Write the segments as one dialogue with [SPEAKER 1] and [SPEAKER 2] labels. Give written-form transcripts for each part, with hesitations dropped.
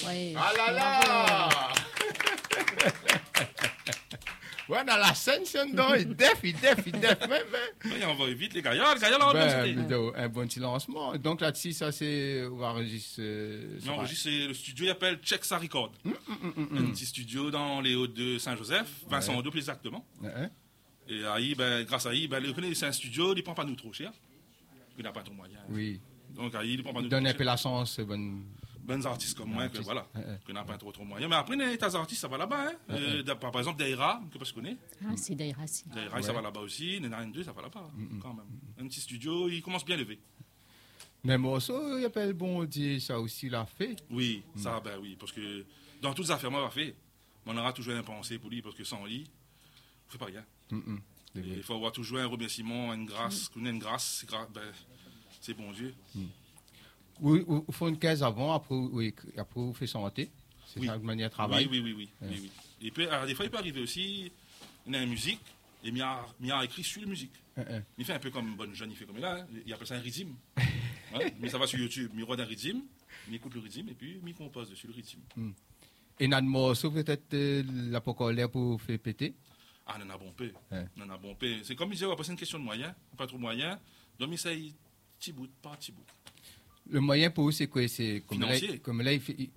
[SPEAKER 1] Ouais,
[SPEAKER 2] Ah là là. Ouais, dans la scène, c'est dedans, il def, même.
[SPEAKER 3] Oui, on va vite, les gars. Regarde, on va
[SPEAKER 2] Un bon petit lancement. Donc là-dessus, ça, c'est. On va enregistrer.
[SPEAKER 3] on enregistre, le studio, il appelle Check Sa Record. Un petit studio dans les Hauts de Saint-Joseph, Vincent Odo, plus exactement. Et aí, grâce à lui, c'est un studio, il ne prend pas nous trop cher. Il n'a pas trop moyen.
[SPEAKER 2] Oui.
[SPEAKER 3] Donc, aí, il ne prend pas nous
[SPEAKER 2] trop cher. Il donne un
[SPEAKER 3] peu
[SPEAKER 2] la chance,
[SPEAKER 3] bonnes artistes comme moi, que voilà, qu'on n'a pas trop moyen. Mais après, les artistes, ça va là-bas. Par exemple, Daïra, que tu connais.
[SPEAKER 1] Ah, c'est Daïra, si.
[SPEAKER 3] Daïra, ça va là-bas aussi. Nénarine 2, ça va là-bas, quand même. Un petit studio, il commence bien levé.
[SPEAKER 2] Mais Morceau, il appelle bon Dieu, ça aussi l'a fait.
[SPEAKER 3] Oui, ça, oui, parce que dans toutes les affaires, moi, fait, on aura toujours un pensée pour lui, parce que sans lui, on ne fait pas rien. Il faut avoir toujours un remerciement, une grâce, c'est bon Dieu.
[SPEAKER 2] Vous faites une caisse avant, après vous faites santé. C'est ça de manière de travail.
[SPEAKER 3] Oui. Et puis, des fois, il peut arriver aussi, il a une musique, et il a écrit sur la musique. Il fait un peu comme bonne jeune, il fait comme là, hein. Il appelle ça un rythme. Mais ça va sur YouTube, il regarde un rythme, il écoute le rythme, et puis il compose dessus le rythme.
[SPEAKER 2] Et dans le morceau, peut-être la pocolaire pour faire péter?
[SPEAKER 3] Ah, non, a bon peu. C'est comme il disait, c'est une question de moyens, pas trop de moyens, donc il essaye petit bout par petit bout.
[SPEAKER 2] Le moyen pour vous, c'est quoi? C'est comme là, il fait,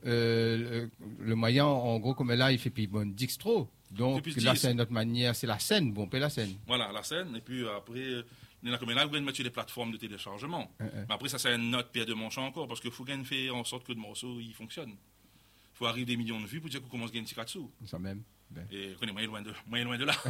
[SPEAKER 2] le moyen, en gros, comme là, il fait puis bon dixtro. Donc là, c'est notre manière, c'est la scène, bon, la scène.
[SPEAKER 3] Voilà, la scène, et puis après, comme là, vous allez mettre sur les plateformes de téléchargement. Mais après, ça, c'est une autre pierre de manche encore, parce qu'il faut qu'on fasse en sorte que le morceau, il fonctionne. Il faut arriver des millions de vues pour dire qu'on commence à gagner un petit sous.
[SPEAKER 2] Ça même.
[SPEAKER 3] Et on est moyen loin de là.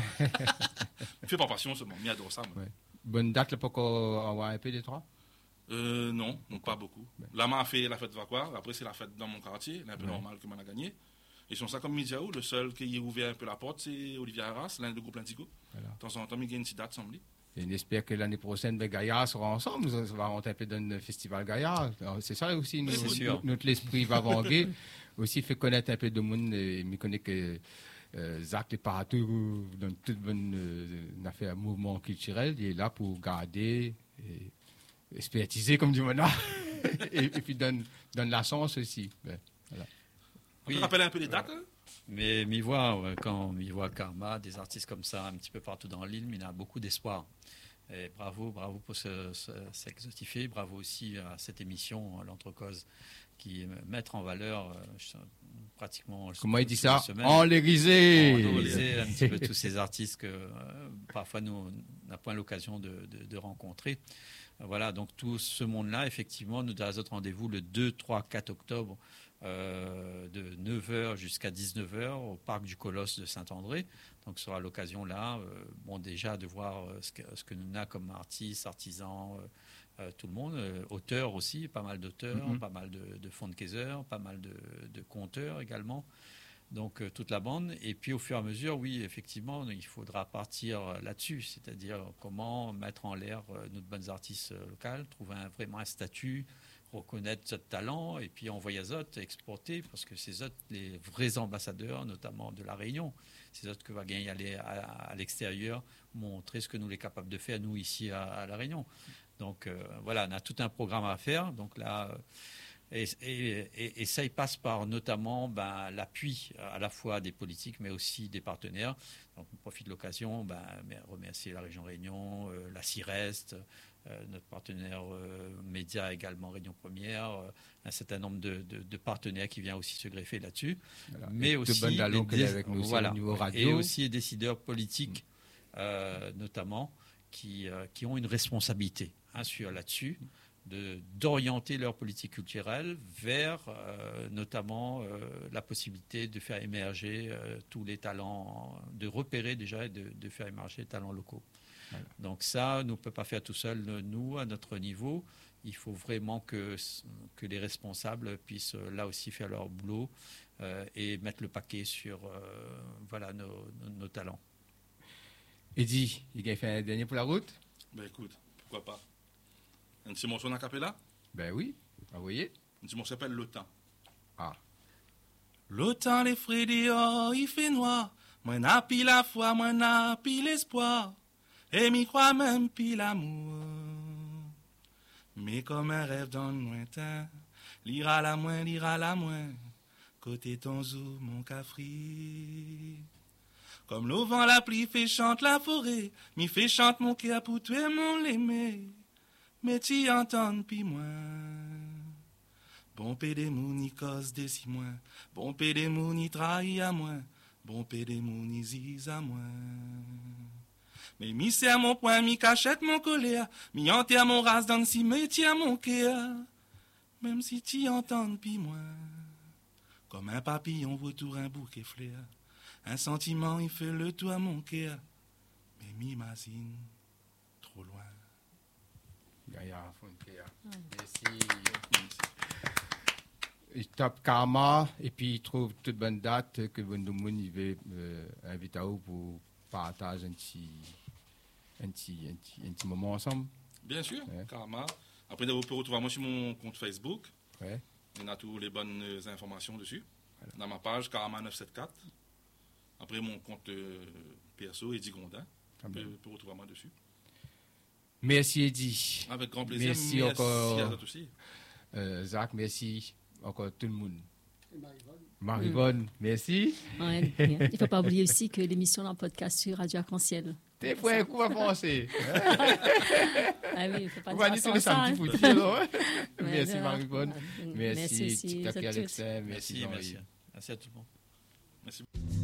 [SPEAKER 3] Fais pas passion seulement, mais adore ça.
[SPEAKER 2] Bonne date, là, pour qu'on avoir un peu des trois?
[SPEAKER 3] Non, pas beaucoup. Là, m'a fait la fête Vacoire, après c'est la fête dans mon quartier, c'est un peu normal que m'en a gagné. Et sur ça, comme Midiaou, le seul qui a ouvert un peu la porte, c'est Olivier Arras, l'un de groupe Lantico. Voilà. De temps en temps, il gagne une petite date, semble.
[SPEAKER 2] Et on espère que l'année prochaine, Gaillard sera ensemble, ça va rentrer un peu dans le festival Gaillard. C'est ça aussi, notre esprit va vanguer. Aussi, fait connaître un peu de monde, mais connaît que Zach est partout, dans toute bonne affaire, mouvement culturel, il est là pour garder et expertiser, comme dit Mona, et puis donne la chance aussi.
[SPEAKER 3] Voilà. On peut rappeler un peu les dates, hein?
[SPEAKER 4] Mais quand m'y voit Karma, des artistes comme ça, un petit peu partout dans l'île, mais il a beaucoup d'espoir. Et bravo pour s'exotifier, bravo aussi à cette émission, l'Entrecause, qui mettre en valeur pratiquement...
[SPEAKER 2] Comment il dit ça? En l'érisé
[SPEAKER 4] un petit peu tous ces artistes que parfois nous n'a pas l'occasion de rencontrer. Voilà, donc tout ce monde-là, effectivement, nous donne notre rendez-vous le 2, 3, 4 octobre de 9h jusqu'à 19h au parc du Colosse de Saint-André. Donc ce sera l'occasion là, déjà de voir ce que nous avons comme artistes, artisans, tout le monde, auteurs aussi, pas mal d'auteurs, pas mal de funkaisers, pas mal de conteurs également. Donc toute la bande. Et puis au fur et à mesure, oui, effectivement, il faudra partir là-dessus, c'est-à-dire comment mettre en l'air nos bonnes artistes locales, trouver vraiment un statut, reconnaître notre talent et puis envoyer les autres, exporter, parce que c'est eux les vrais ambassadeurs, notamment de la Réunion. C'est eux qui va gagner aller à l'extérieur, montrer ce que nous sommes capables de faire, nous, ici à la Réunion. Donc voilà, on a tout un programme à faire. Donc là... Et ça, il passe par notamment l'appui à la fois des politiques, mais aussi des partenaires. Donc, on profite de l'occasion, remercier la région Réunion, la CIREST, notre partenaire média également, Réunion Première, un certain nombre de partenaires qui viennent aussi se greffer là-dessus. Voilà. Mais aussi et aussi les décideurs politiques, notamment, qui ont une responsabilité là-dessus. D'orienter leur politique culturelle vers notamment la possibilité de faire émerger tous les talents, de repérer déjà et de faire émerger les talents locaux. Voilà. Donc ça, nous ne pouvons pas faire tout seul, nous, à notre niveau. Il faut vraiment que les responsables puissent là aussi faire leur boulot et mettre le paquet sur nos talents.
[SPEAKER 2] Eddy, il a fait un dernier pour la route?
[SPEAKER 3] Écoute, pourquoi pas. Un petit morceau a cappella?
[SPEAKER 2] Ben oui, vous voyez.
[SPEAKER 3] Un petit morceau s'appelle L'Automne.
[SPEAKER 2] Ah.
[SPEAKER 3] L'automne, les frais dehors, il fait noir. Moi n'a pis la foi, moi n'a pis l'espoir. Et m'y crois même pis l'amour. Mais comme un rêve dans le lointain, lira la moins, côté ton zoo, mon cafri. Comme le vent, la pluie fait chante la forêt, mi fait chante mon cœur pour toi, mon l'aimé. Mais tu entends pis moi. Bon pédé mouni cause de si moi. Bon pédé mouni trahit à moi. Bon pédé mouni zise à moi. Mais mi c'est à mon point, mi cachette mon colère. Mi enterre mon race dans si métier à mon cœur. Même si tu entends pis moi. Comme un papillon vautour un bouquet fleur. Un sentiment il fait le tour à mon cœur. Mais m'imagine trop loin.
[SPEAKER 2] Gaillard, merci. Il tape Karma et puis il trouve toute bonne date que bon monde il veut inviter à vous pour partager un petit moment ensemble.
[SPEAKER 3] Bien sûr, ouais. Karma. Après, vous pouvez retrouver moi sur mon compte Facebook.
[SPEAKER 2] Ouais.
[SPEAKER 3] Il y a toutes les bonnes informations dessus. Voilà. Dans ma page Karma 974. Après, mon compte perso, Eddie Gondin. Vous pouvez retrouver moi dessus.
[SPEAKER 2] Merci Eddie.
[SPEAKER 3] Avec grand plaisir.
[SPEAKER 2] Merci encore.
[SPEAKER 3] À toi aussi.
[SPEAKER 2] Zach, merci encore tout le monde. Marie-Bonne, merci.
[SPEAKER 1] Ouais, il ne faut pas oublier aussi que l'émission est en podcast sur Radio Arc-en-Ciel.
[SPEAKER 2] T'es prêt, quoi penser?
[SPEAKER 1] Ah oui, il ne faut pas
[SPEAKER 2] dire ça.
[SPEAKER 1] samedi.
[SPEAKER 2] Merci Marie-Bonne.
[SPEAKER 1] Merci aussi.
[SPEAKER 2] Merci Alexin.
[SPEAKER 4] Merci à tout le monde.
[SPEAKER 3] Merci.